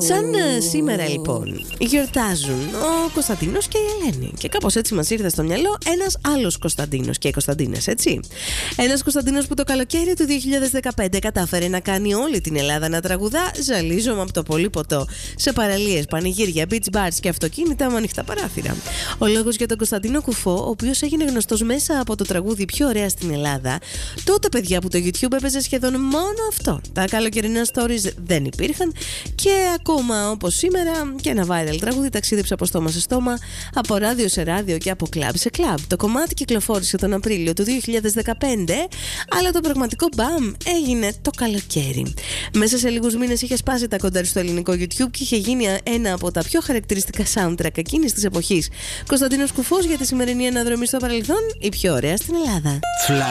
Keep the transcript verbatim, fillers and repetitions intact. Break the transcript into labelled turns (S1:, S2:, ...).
S1: Σαν ε, σήμερα λοιπόν γιορτάζουν ο Κωνσταντίνος και η Ελένη. Και κάπως έτσι μας ήρθε στο μυαλό ένας άλλος Κωνσταντίνος και οι Κωνσταντίνες, έτσι. Ένας Κωνσταντίνος που το καλοκαίρι του δύο χιλιάδες δεκαπέντε κατάφερε να κάνει όλη την Ελλάδα να τραγουδά «Ζαλίζομαι από το πολύ ποτό» σε παραλίες, πανηγύρια, beach bars και αυτοκίνητα με ανοιχτά παράθυρα. Ο λόγος για τον Κωνσταντίνο Κουφό, ο οποίος έγινε γνωστός μέσα από το τραγούδι «Πιο ωραία στην Ελλάδα», τότε παιδιά που το YouTube έπαιζε σχεδόν μόνο αυτό. Τα καλοκαιρινά stories δεν υπήρχαν και ακόμα όπως σήμερα και ένα viral τραγούδι ταξίδεψε από στόμα σε στόμα, από ράδιο σε ράδιο και από κλαμπ σε κλαμπ. Το κομμάτι κυκλοφόρησε τον Απρίλιο του δύο χιλιάδες δεκαπέντε, αλλά το πραγματικό μπαμ έγινε το καλοκαίρι. Μέσα σε λίγους μήνες είχε σπάσει τα κοντάρ στο ελληνικό YouTube και είχε γίνει ένα από τα πιο χαρακτηριστικά soundtrack εκείνης της εποχής. Κωνσταντίνος Κουφός για τη σημερινή αναδρομή στο παρελθόν, η πιο ωραία στην Ελλάδα.